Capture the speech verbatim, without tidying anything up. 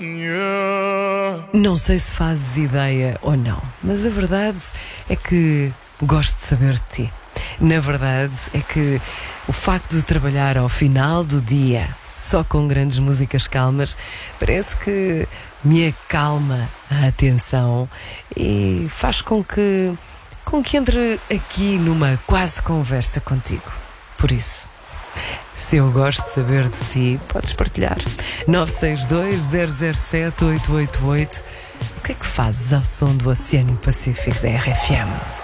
Não sei se fazes ideia ou não, mas a verdade é que gosto de saber de ti. Na verdade é que o facto de trabalhar ao final do dia só com grandes músicas calmas parece que me acalma a atenção e faz com que, com que entre aqui numa quase conversa contigo. Por isso, se eu gosto de saber de ti, podes partilhar. nove seis dois, zero zero sete, oito oito oito. O que é que fazes ao som do Oceano Pacífico da R F M?